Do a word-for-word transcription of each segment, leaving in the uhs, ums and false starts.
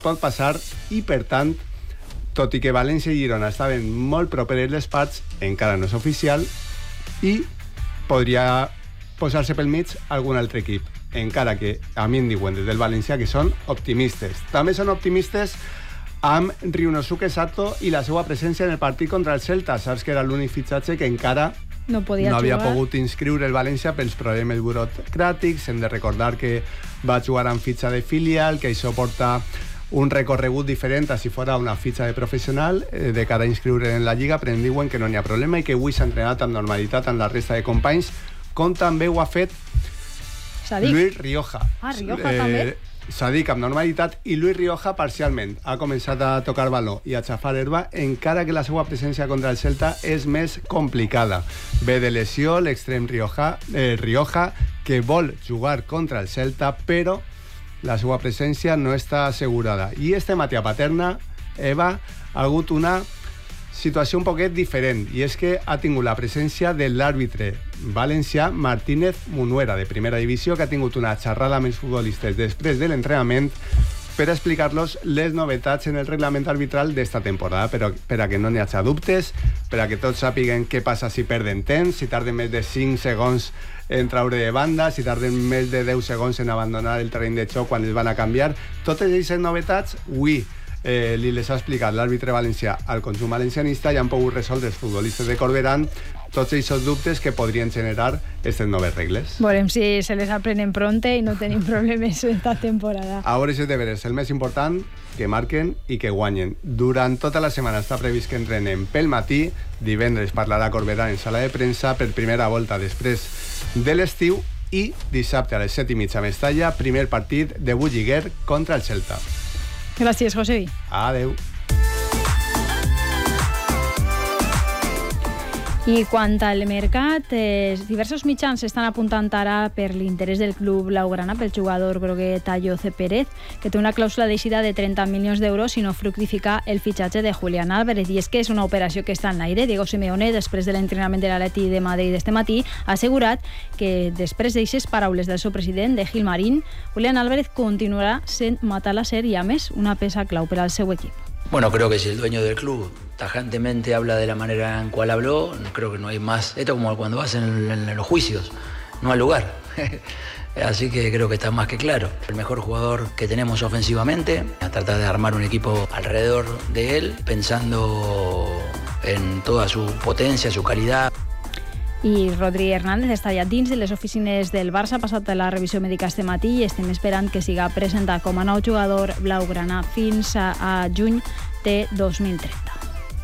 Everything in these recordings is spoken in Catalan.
pot passar i, per tant, tot i que València i Girona estaven molt properes les parts, encara no és oficial i podria posar-se pel mig algun altre equip, encara que a mi em diuen des del València que són optimistes. També són optimistes amb Ryunosuke Sato i la seva presència en el partit contra el Celta. Saps que era l'únic fitxatge que encara no, no havia pogut inscriure el València pels problemes burocràtics. Hem de recordar que va jugar amb fitxa de filial, que això porta un recorregut diferent a si fora una fitxa de professional eh, de cara a inscriure en la Lliga, però em diuen que no n'hi ha problema i que avui s'ha entrenat amb normalitat amb la resta de companys, com també ho ha fet Sadik. Luis Rioja. Ah, Rioja eh, també? Sadik amb normalitat i Luis Rioja parcialment. Ha començat a tocar baló i a xafar herba, encara que la seva presència contra el Celta és més complicada. Ve de lesió l'extrem Rioja, eh, Rioja, que vol jugar contra el Celta, però la seva presència no està assegurada. I este matí a Paterna, Eva, ha hagut una situació un poquet diferent, i és que ha tingut la presència de l'àrbitre valencià Martínez Munuera, de primera divisió, que ha tingut una xerrada amb els futbolistes després de l'entrenament per explicar-los les novetats en el reglament arbitral d'esta temporada, però per a que no n'hi hagi dubtes, per a que tots sàpiguen què passa si perden temps, si tarden més de cinc segons en traure de banda, si tarden més de deu segons en abandonar el terreny de xoc quan els van a canviar. Totes aquestes novetats, avui eh, li les ha explicat l'àrbitre valencià al conjunt valencianista i han pogut resoldre els futbolistes de Corberán tots aquests dubtes que podrien generar aquestes noves regles. Veurem si se les aprenen pronte i no tenim problemes esta temporada. A veure si és deberes. El més important, que marquen i que guanyen. Durant tota la setmana està previst que entrenem pel matí. Divendres parlarà Corberán en sala de premsa per primera volta després de l'estiu i dissabte a les set i mitja a Mestalla, primer partit de Bulliguer contra el Celta. Gràcies, Josevi. Adeu. I quant al mercat, eh, diversos mitjans estan apuntant ara per l'interès del club blaugrana pel jugador groguer Tayoce Pérez, que té una clàusula d'eixida de trenta milions d'euros si no fructifica el fitxatge de Julián Álvarez. I és que és una operació que està en l'aire. Diego Simeone, després de l'entrenament de l'Atleti de Madrid este matí, ha assegurat que després d'eixes paraules del seu president, de Gil Marín, Julián Álvarez continuarà sent matalaser i, a més, una peça clau per al seu equip. Bueno, creo que si el dueño del club tajantemente habla de la manera en cual habló, creo que no hay más. Esto es como cuando vas en, en, en los juicios, no hay lugar. Así que creo que está más que claro. El mejor jugador que tenemos ofensivamente, a tratar de armar un equipo alrededor de él, pensando en toda su potencia, su calidad. I Rodri Hernández està ja dins de les oficines del Barça, ha passat la revisió mèdica este matí i estem esperant que siga presentat com a nou jugador blaugrana fins a, a juny de dos mil trenta.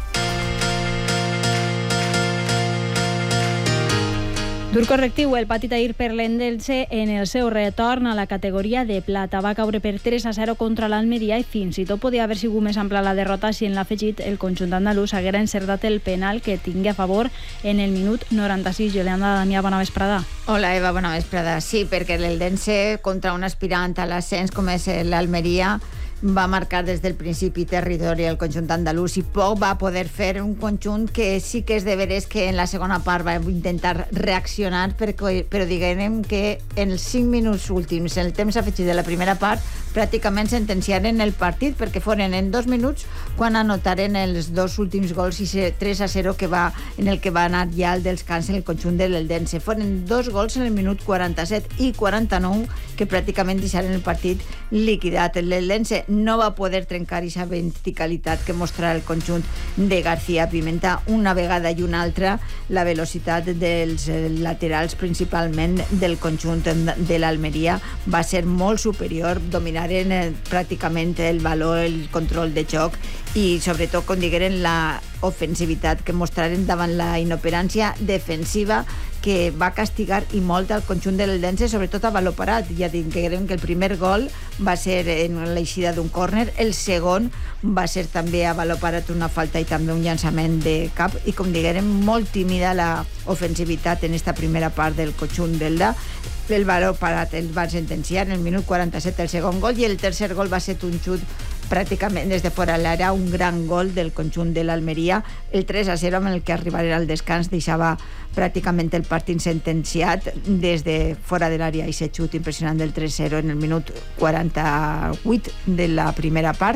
Dur correctiu el patit ahir per l'Eldense en el seu retorn a la categoria de plata. Va caure per tres a zero contra l'Almeria i fins i tot podia haver sigut més ampla la derrota si en l'afegit el conjunt andalús haguera encertat el penal que tingui a favor en el minut noranta-sis. Yolanda Damià, bona vesprada. Hola Eva, bona vesprada. Sí, perquè l'Eldense contra un aspirant a l'ascens com és l'Almeria va marcar des del principi territori el conjunt andalús i poc va poder fer un conjunt que sí que és de veres que en la segona part va intentar reaccionar, però, però diguem que en els cinc minuts últims, en el temps afegit de la primera part, pràcticament sentenciaren el partit perquè foren en dos minuts quan anotaren els dos últims gols i tres a zero que va, en el que va anar ja el descans en el conjunt de l'Eldense. Foren dos gols en el minut quaranta-set i quaranta-nou que pràcticament deixaren el partit liquidat. L'Eldense no va poder trencar aquesta verticalitat que mostrarà el conjunt de García Pimenta una vegada i una altra. La velocitat dels laterals, principalment del conjunt de l'Almeria, va ser molt superior, dominaren eh, pràcticament el valor, el control de joc i sobretot, com digueren, la ofensivitat que mostraren davant la inoperància defensiva que va castigar i molt al conjunt de l'Eldense, sobretot a baló parat. Ja diguem que el primer gol va ser en l'eixida d'un córner, el segon va ser també a baló parat una falta i també un llançament de cap i, com diguem, molt tímida la ofensivitat en esta primera part del conjunt d'Elda. El baló parat el van sentenciar en el minut quaranta-set el segon gol i el tercer gol va ser un xut pràcticament des de fora l'àrea, un gran gol del conjunt de l'Almeria, el tres a zero amb el que arribaren al descans deixava pràcticament el partit sentenciat des de fora de l'àrea, i se xut impressionant del tres zero en el minut quaranta-vuit de la primera part.